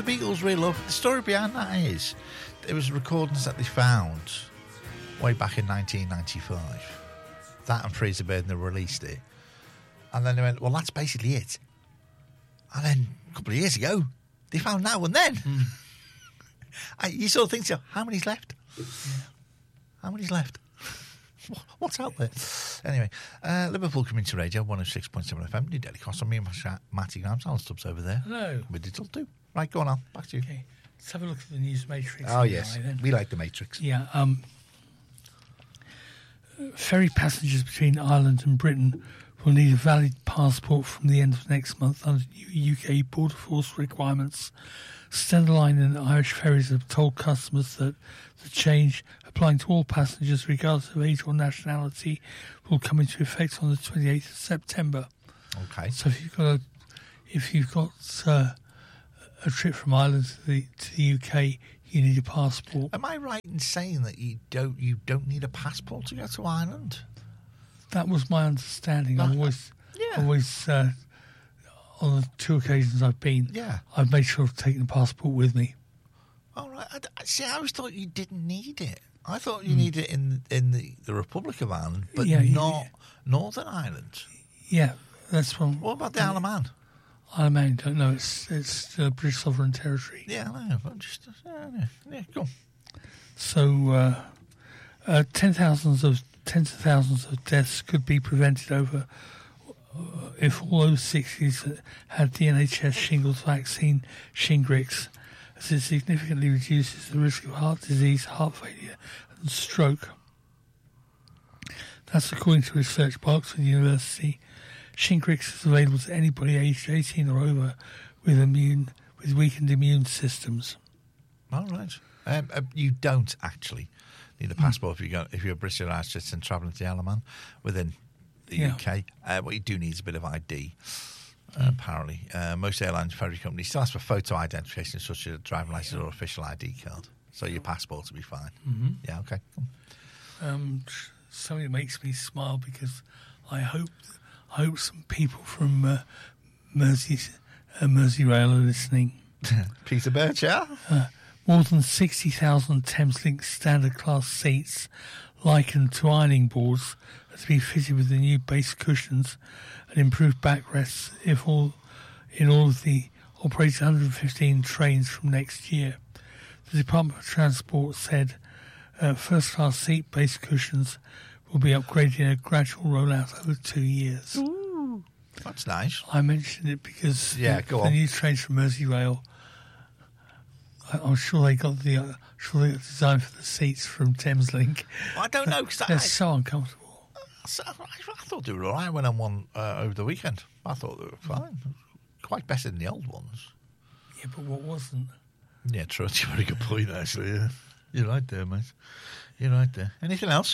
the Beatles really love. The story behind that is it was recordings that they found way back in 1995. That and Freezer Bird, and they released it. And then they went, well, that's basically it. And then a couple of years ago, they found Now and Then. You sort of think, so, how many's left? Yeah. How many's left? What's out there? Anyway, Liverpool coming to radio, 106.7 FM, New Daily Cross. On me and Matty Grams, Alan Stubbs over there. Hello. With Digital too. Right, go on, Al. Back to you. Okay, let's have a look at the News Matrix. Oh, yes. We like the Matrix. Yeah. Ferry passengers between Ireland and Britain will need a valid passport from the end of next month under UK Border Force requirements. Stena Line and Irish Ferries have told customers that the change, applying to all passengers regardless of age or nationality, will come into effect on the 28th of September. Okay. So if you've got a trip from Ireland to the UK, you need a passport. Am I right in saying that you don't need a passport to go to Ireland? That was my understanding. I've always on the two occasions I've been, I've made sure I've taken the passport with me. All right. See, I always thought you didn't need it. I thought you needed it in the Republic of Ireland, but not Northern Ireland. Yeah, that's one. What about the Isle of Man? Isle of Man, don't know. It's British sovereign territory. Yeah, I know. But just go on. So, tens of thousands of deaths could be prevented over if all over 60s had the NHS shingles vaccine, Shingrix, as it significantly reduces the risk of heart disease, heart failure and stroke. That's according to research by Oxford University. Shingrix is available to anybody aged 18 or over with weakened immune systems. All right. You don't actually need a passport if you're a British or Irish citizen travelling to the Isle of Man within the UK. What you do need is a bit of ID, apparently. Most airlines, ferry companies still ask for photo identification, such as a driving licence or official ID card. So your passport will be fine. Mm-hmm. Yeah, okay. Something that makes me smile because I hope some people from Merseyrail are listening. Peter Birch, yeah? More than 60,000 Thameslink standard class seats likened to ironing boards are to be fitted with the new base cushions and improved backrests in all of the operated 115 trains from next year. The Department of Transport said first class seat base cushions will be upgraded in a gradual rollout over 2 years. Ooh, that's nice. I mentioned it because the new trains from Merseyrail, I'm sure they got the design for the seats from Thameslink. I don't know because they're so uncomfortable. I thought they were all right. I went on one over the weekend. I thought they were fine. Quite better than the old ones. Yeah, but what wasn't? Yeah, true. That's a very good point, actually. Yeah. You're right there, mate. You're right there. Anything else?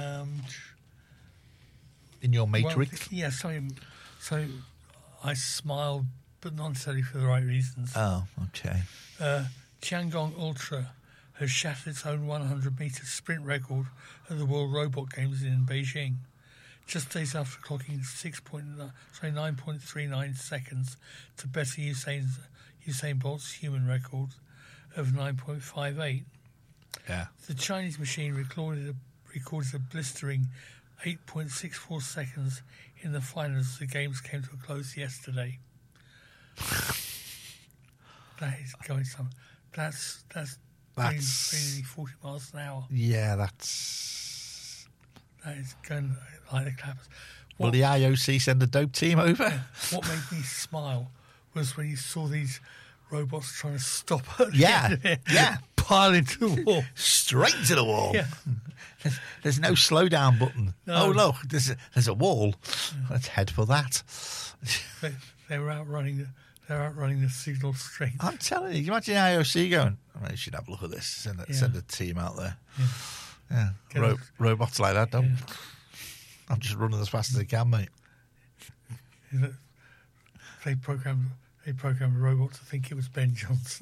In your Matrix? Well, so I smiled, but not necessarily for the right reasons. Oh, okay. Tiangong Ultra has shattered its own 100-metre sprint record at the World Robot Games in Beijing, just days after clocking 9.39 seconds to better Usain Bolt's human record of 9.58. Yeah. The Chinese machine recorded a blistering 8.64 seconds in the finals as the games came to a close yesterday. That is going some. That's nearly 40 miles an hour. Yeah, that is going like the clappers. Will the IOC send a dope team over? What made me smile was when you saw these robots trying to stop her. Yeah. Pile into the wall. Straight to the wall. Yeah. There's no slow down button. No. Oh, look, there's a wall. Let's head for that. They were outrunning the signal strength. I'm telling you, imagine the IOC going, you should have a look at this. Send a team out there. Yeah. Robots like that, don't. Yeah. I'm just running as fast as I can, mate. They programmed a robot to think it was Ben Johnson.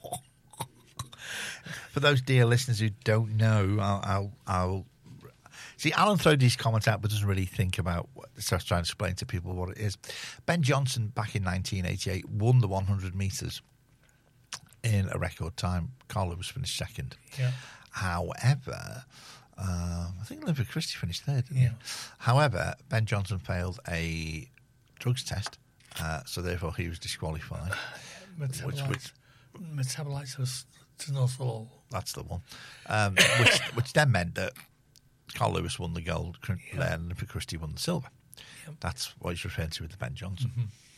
For those dear listeners who don't know, I'll See, Alan throws these comments out but doesn't really think about what, so I was trying to explain to people what it is. Ben Johnson, back in 1988, won the 100 metres in a record time. Carl Lewis finished second. Yeah. However, I think Olympic Christie finished third, didn't Yeah. he? However, Ben Johnson failed a drugs test, so therefore he was disqualified. Metabolites of tenosol. That's the one. Which then meant that Carl Lewis won the gold, and Olympic Christie won the silver. Yep. That's what he's referring to with the Ben Johnson.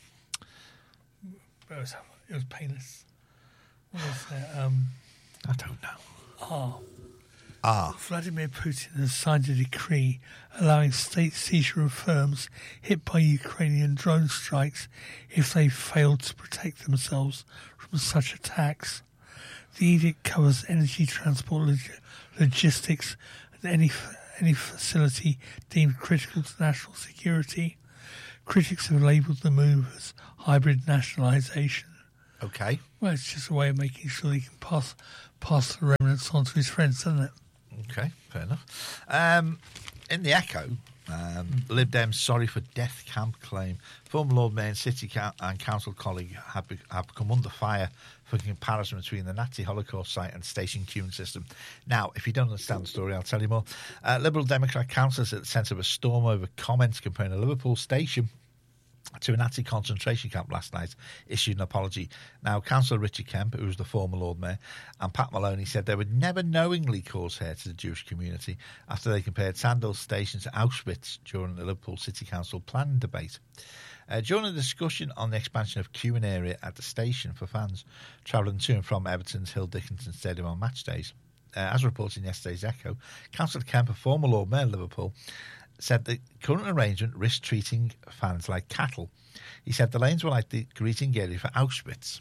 But it was painless. What was that? I don't know. Vladimir Putin has signed a decree allowing state seizure of firms hit by Ukrainian drone strikes if they fail to protect themselves from such attacks. The edict covers energy, transport, logistics, and any facility deemed critical to national security. Critics have labelled the move as hybrid nationalisation. Okay. Well, it's just a way of making sure he can pass the remnants on to his friends, isn't it? Okay, fair enough. In the Echo, Lib Dems sorry for death camp claim. Former Lord Mayor and City and Council colleague have come under fire for comparison between the Nazi Holocaust site and station queuing system. Now, if you don't understand the story, I'll tell you more. Liberal Democrat councillors at the centre of a storm over comments comparing a Liverpool station to a Nazi concentration camp last night, issued an apology. Now, Councillor Richard Kemp, who was the former Lord Mayor, and Pat Maloney said they would never knowingly cause hurt to the Jewish community after they compared Sandals Station to Auschwitz during the Liverpool City Council planning debate. During a discussion on the expansion of queuing area at the station for fans travelling to and from Everton's Hill Dickinson Stadium on match days, as reported in yesterday's Echo, Councillor Kemp, a former Lord Mayor of Liverpool, said the current arrangement risks treating fans like cattle. He said the lanes were like the greeting area for Auschwitz.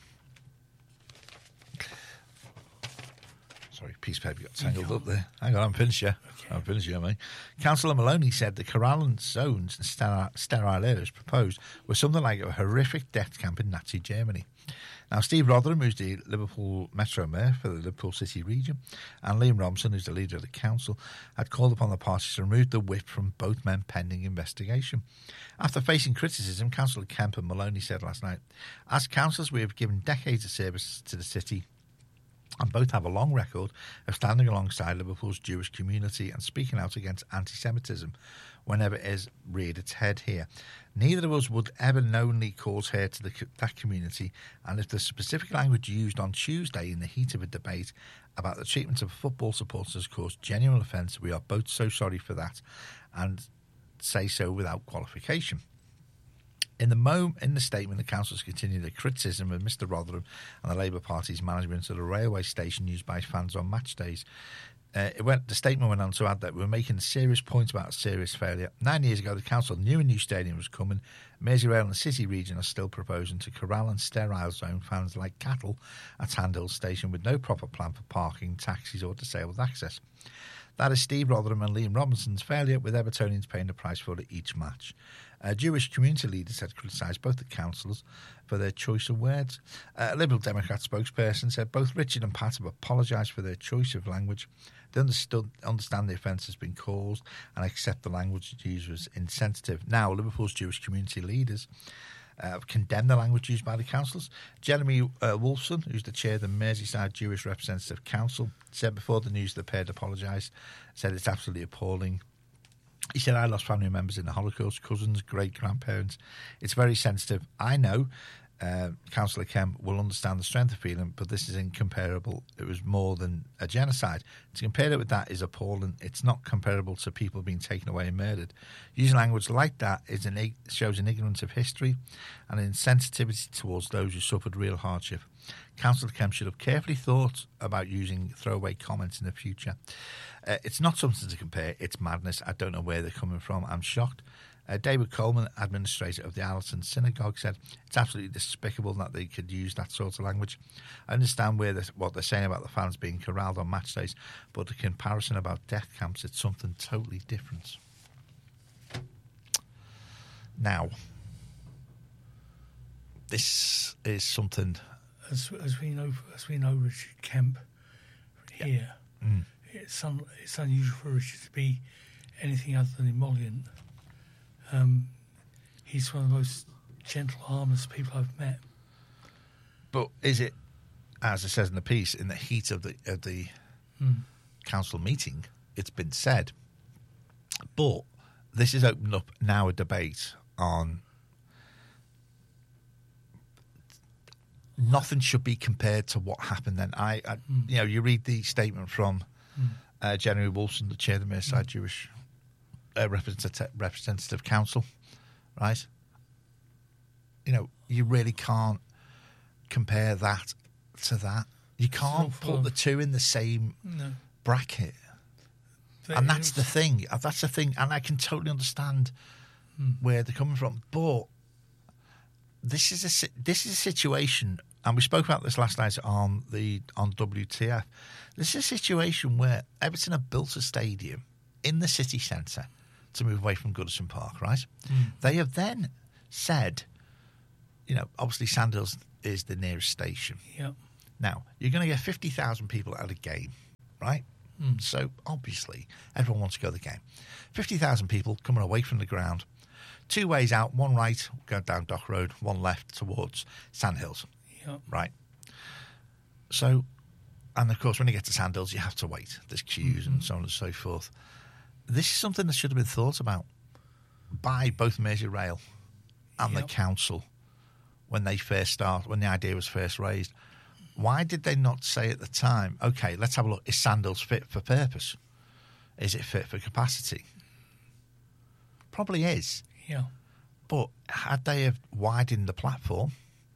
Sorry, piece of paper got tangled up there. Hang on, I'm finished, yeah. Okay. I'm finished, yeah, mate. Councillor Maloney said the corralling zones and sterile areas proposed were something like a horrific death camp in Nazi Germany. Now, Steve Rotherham, who's the Liverpool Metro Mayor for the Liverpool City region, and Liam Robson, who's the leader of the council, had called upon the parties to remove the whip from both men pending investigation. After facing criticism, Councillor Kemp and Maloney said last night, as councillors, we have given decades of service to the city and both have a long record of standing alongside Liverpool's Jewish community and speaking out against anti-Semitism whenever it has reared its head here. Neither of us would ever knowingly cause hurt to that community, and if the specific language used on Tuesday in the heat of a debate about the treatment of football supporters has caused genuine offence, we are both so sorry for that and say so without qualification. In the statement, the councillors continued their criticism of Mr Rotherham and the Labour Party's management of the railway station used by fans on match days. The statement went on to add that we're making a serious point about a serious failure. 9 years ago, the council knew a new stadium was coming. Merseyrail and the City region are still proposing to corral and sterile zone fans like cattle at Sandhill Station with no proper plan for parking, taxis or disabled access. That is Steve Rotherham and Liam Robinson's failure, with Evertonians paying the price for it each match. Jewish community leaders had criticised both the councillors for their choice of words. A Liberal Democrat spokesperson said both Richard and Pat have apologised for their choice of language. They understand the offence has been caused and accept the language used was insensitive. Now, Liverpool's Jewish community leaders have condemned the language used by the councillors. Jeremy Wolfson, who's the chair of the Merseyside Jewish Representative Council, said before the news the pair had apologised, said it's absolutely appalling. He said, I lost family members in the Holocaust, cousins, great-grandparents. It's very sensitive. I know Councillor Kemp will understand the strength of feeling, but this is incomparable. It was more than a genocide. To compare it with that is appalling. It's not comparable to people being taken away and murdered. Using language like that shows an ignorance of history and an insensitivity towards those who suffered real hardship. Councillor Kemp should have carefully thought about using throwaway comments in the future. It's not something to compare. It's madness. I don't know where they're coming from. I'm shocked. David Coleman, administrator of the Allerton Synagogue, said it's absolutely despicable that they could use that sort of language. I understand what they're saying about the fans being corralled on match days, but the comparison about death camps, it's something totally different. Now, this is something... As we know, Richard Kemp here, it's unusual for Richard to be anything other than emollient. He's one of the most gentle, harmless people I've met. But is it, as it says in the piece, in the heat of the council meeting, it's been said. But this has opened up now a debate on nothing should be compared to what happened then. You read the statement from Jeremy Wilson, the chair of the Merseyside Jewish Representative Council, right? You really can't compare that to that. You can't put the two in the same bracket. And that's the thing. That's the thing. And I can totally understand where they're coming from. But this is a situation, and we spoke about this last night on WTF. This is a situation where Everton have built a stadium in the city centre to move away from Goodison Park, right? They have then said, obviously Sandhills is the nearest station. Yep. Now, you're going to get 50,000 people at a game, right? So, obviously, everyone wants to go to the game. 50,000 people coming away from the ground. 2 ways out, one right, going down Dock Road, one left towards Sandhills. Yep. Right? So, and of course, when you get to Sandhills, you have to wait. There's queues and so on and so forth. This is something that should have been thought about by both Merseyrail and the council when the idea was first raised. Why did they not say at the time, okay, let's have a look, is Sandhills fit for purpose? Is it fit for capacity? Probably is. Yeah. But had they have widened the platform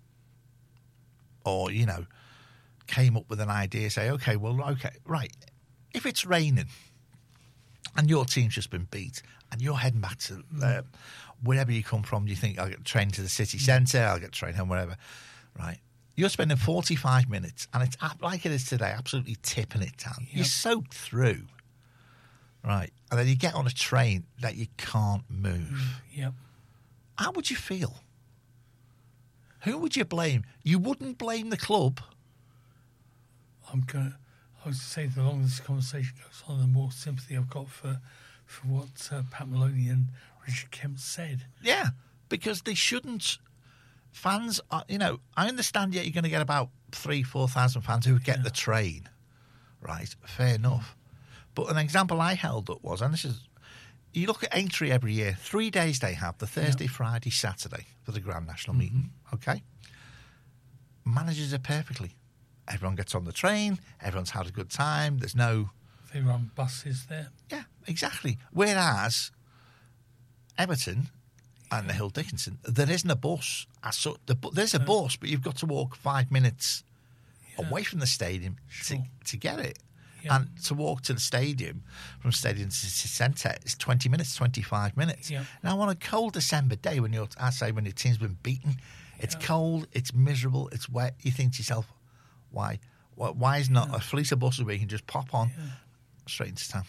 or, came up with an idea, say, okay, right, if it's raining and your team's just been beat and you're heading back to wherever you come from, you think, I'll get a train to the city centre, I'll get a train home, wherever, right? You're spending 45 minutes, and it's like it is today, absolutely tipping it down. Yep. You're soaked through, right? And then you get on a train that you can't move. Yep. How would you feel? Who would you blame? You wouldn't blame the club. I was going to say the longer this conversation goes on, the more sympathy I've got for what Pat Maloney and Richard Kemp said. Yeah, because they shouldn't. Fans are, I understand you're going to get about 3,000-4,000 fans who get the train, right? Fair enough. But an example I held up was, and this is, you look at Aintree every year, 3 days they have, the Thursday, Friday, Saturday for the Grand National Meeting, okay? Manages it perfectly. Everyone gets on the train, everyone's had a good time, there's no... They run buses there. Yeah, exactly. Whereas Everton... and the Hill Dickinson, there isn't a bus. There's a bus, but you've got to walk 5 minutes away from the stadium to get it. Yeah. And to walk to the stadium, from stadium to city centre, is 20 minutes, 25 minutes. Yeah. Now, on a cold December day, when your team's been beaten, it's cold, it's miserable, it's wet, you think to yourself, why is not a fleet of buses where you can just pop on straight into town?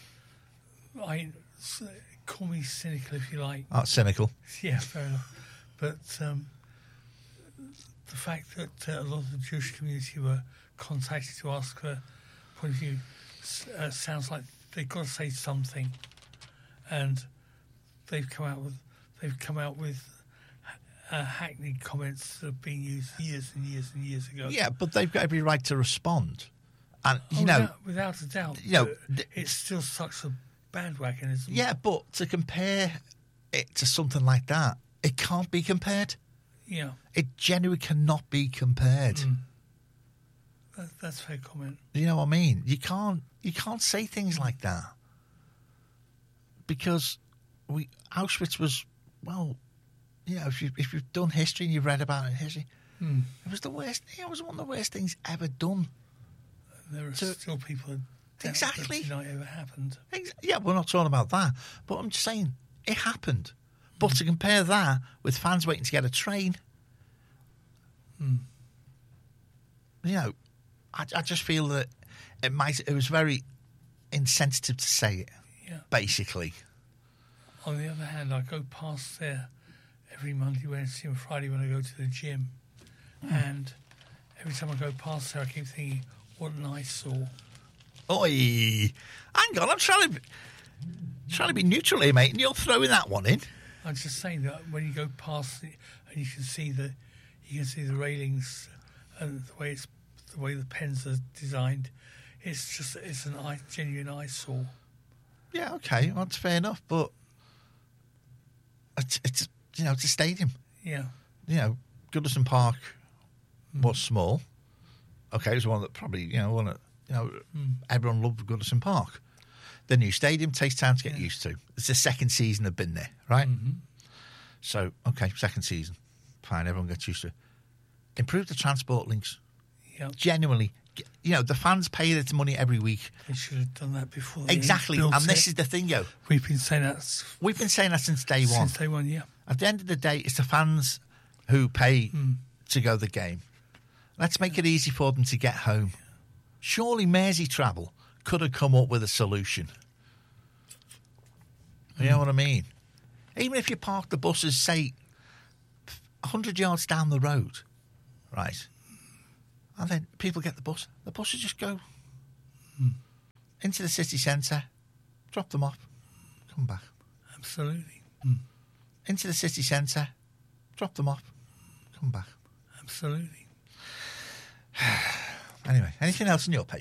Call me cynical if you like. Oh, cynical. Yeah, fair enough. But the fact that a lot of the Jewish community were contacted to ask for point of view sounds like they've got to say something, and they've come out with hackneyed comments that have been used years and years and years ago. Yeah, but they've got every right to respond, and without a doubt, it's still such a bandwagonism. Yeah, but to compare it to something like that, it can't be compared. Yeah. It genuinely cannot be compared. That's a fair comment. You know what I mean? You can't say things like that. Because Auschwitz was, if you've done history and you've read about it in history, it was the worst. It was one of the worst things ever done. There are still people exactly. That ever happened. Yeah, we're not talking about that. But I'm just saying, it happened. But to compare that with fans waiting to get a train, I just feel that it was very insensitive to say it, basically. On the other hand, I go past there every Monday, Wednesday and Friday when I go to the gym. And every time I go past there, I keep thinking, what an eyesore. Oi, hang on, I'm trying to... Trying to be neutral here, mate, and you're throwing that one in. I'm just saying that when you go past it and you can see the railings and the way the pens are designed, it's a genuine eyesore. Yeah, okay, well, that's fair enough, but it's it's a stadium. Yeah. Goodison Park was small. Okay, it was one that probably everyone loved Goodison Park. The new stadium takes time to get used to. It's the second season they've been there, right? Mm-hmm. So, okay, second season. Fine, everyone gets used to it. Improve the transport links. Yeah. Genuinely. The fans pay their money every week. They should have done that before. Exactly, and this is the thing, We've been saying that since day one. Since day one, yeah. At the end of the day, it's the fans who pay to go to the game. Let's make it easy for them to get home. Surely Mersey Travel could have come up with a solution. You know what I mean? Even if you park the buses, say, 100 yards down the road, right? And then people get the buses just go into the city centre, drop them off, come back. Absolutely. Into the city centre, drop them off, come back. Absolutely. Anyway, anything else in your paper?